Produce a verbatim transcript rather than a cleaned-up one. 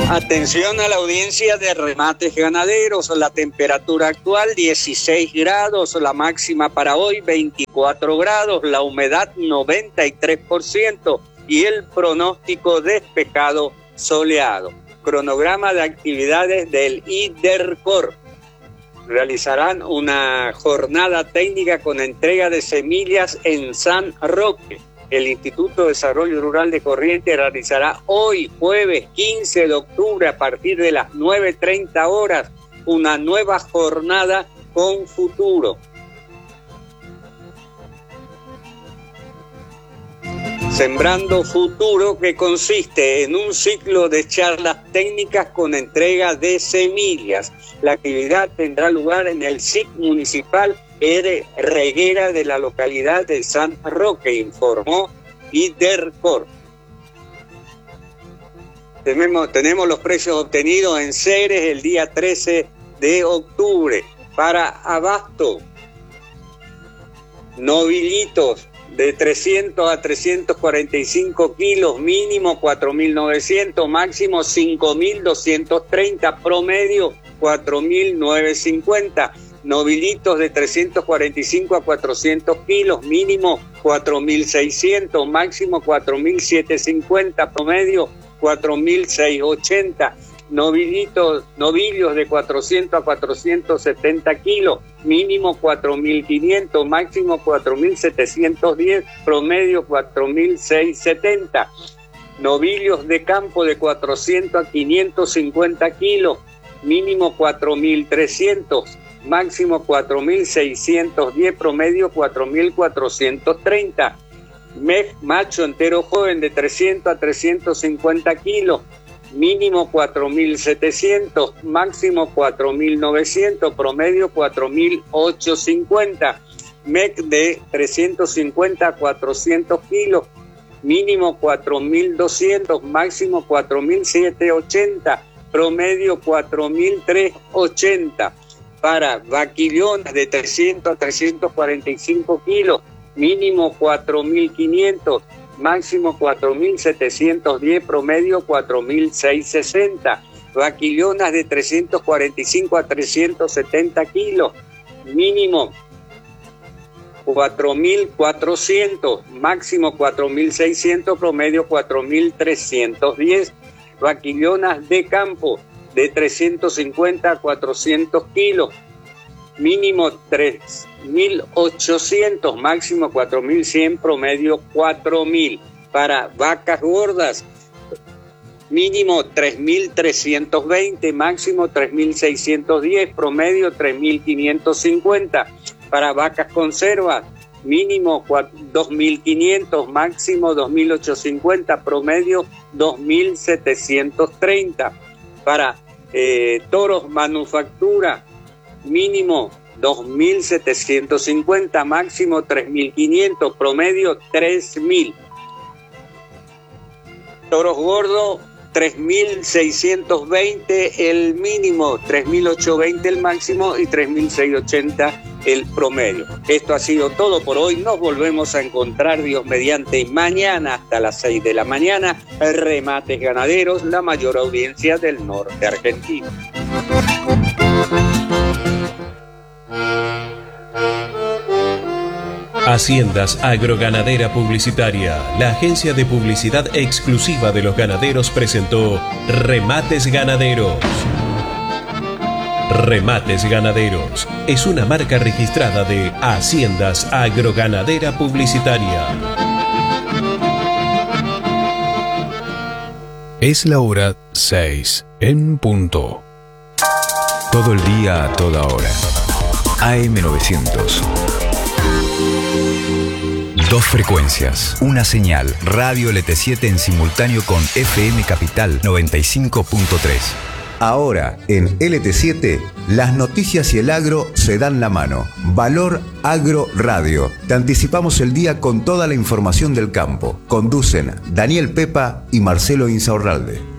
Atención a la audiencia de Remates Ganaderos. La temperatura actual dieciséis grados, la máxima para hoy veinticuatro grados, la humedad noventa y tres por ciento y el pronóstico despejado soleado. Cronograma de actividades del IDERCOR. Realizarán una jornada técnica con entrega de semillas en San Roque. El Instituto de Desarrollo Rural de Corrientes realizará hoy, jueves quince de octubre, a partir de las nueve treinta horas, una nueva jornada con futuro. Sembrando Futuro, que consiste en un ciclo de charlas técnicas con entrega de semillas. La actividad tendrá lugar en el S I C municipal de Reguera de la localidad de San Roque, informó IDERCOR. Tenemos, tenemos los precios obtenidos en Ceres el día trece de octubre. Para Abasto, novillitos de trescientos a trescientos cuarenta y cinco kilos, mínimo cuatro mil novecientos, máximo cinco mil doscientos treinta, promedio cuatro mil novecientos cincuenta. Novillitos de trescientos cuarenta y cinco a cuatrocientos kilos, mínimo cuatro mil seiscientos, máximo cuatro mil setecientos cincuenta, promedio cuatro mil seiscientos ochenta. Novillitos, novillos de cuatrocientos a cuatrocientos setenta kilos, mínimo cuatro mil quinientos, máximo cuatro mil setecientos diez, promedio cuatro mil seiscientos setenta. Novillos de campo de cuatrocientos a quinientos cincuenta kilos, mínimo cuatro mil trescientos, máximo cuatro mil seiscientos diez, promedio cuatro mil cuatrocientos treinta. M E J macho entero joven de trescientos a trescientos cincuenta kilos, mínimo cuatro mil setecientos, máximo cuatro mil novecientos, promedio cuatro mil ochocientos cincuenta. M E C de trescientos cincuenta a cuatrocientos kilos, mínimo cuatro mil doscientos, máximo cuatro mil setecientos ochenta, promedio cuatro mil trescientos ochenta. Para vaquillonas de trescientos a trescientos cuarenta y cinco kilos, mínimo cuatro mil quinientos, máximo cuatro mil setecientos diez, promedio cuatro mil seiscientos sesenta. Vaquillonas de trescientos cuarenta y cinco a trescientos setenta kilos, mínimo cuatro mil cuatrocientos, máximo cuatro mil seiscientos, promedio cuatro mil trescientos diez. Vaquillonas de campo de trescientos cincuenta a cuatrocientos kilos, mínimo tres mil ochocientos, máximo cuatro mil cien, promedio cuatro mil. Para vacas gordas, mínimo tres mil trescientos veinte, máximo tres mil seiscientos diez, promedio tres mil quinientos cincuenta. Para vacas conservas, mínimo dos mil quinientos, máximo dos mil ochocientos cincuenta, promedio dos mil setecientos treinta. Para eh, toros manufactura, mínimo dos mil setecientos cincuenta, máximo tres mil quinientos, promedio tres mil. Toros gordos, tres mil seiscientos veinte el mínimo, tres mil ochocientos veinte el máximo y tres mil seiscientos ochenta el promedio. Esto ha sido todo por hoy. Nos volvemos a encontrar, Dios mediante, mañana hasta las seis de la mañana. Remates Ganaderos, la mayor audiencia del norte argentino. Haciendas Agroganadera Publicitaria, la agencia de publicidad exclusiva de los ganaderos, presentó Remates Ganaderos. Remates Ganaderos es una marca registrada de Haciendas Agroganadera Publicitaria. Es la hora seis en punto. Todo el día a toda hora. A M novecientos. Dos frecuencias, una señal, Radio L T siete en simultáneo con F M Capital noventa y cinco punto tres. Ahora, en L T siete, las noticias y el agro se dan la mano. Valor Agro Radio. Te anticipamos el día con toda la información del campo. Conducen Daniel Pepa y Marcelo Insaurralde.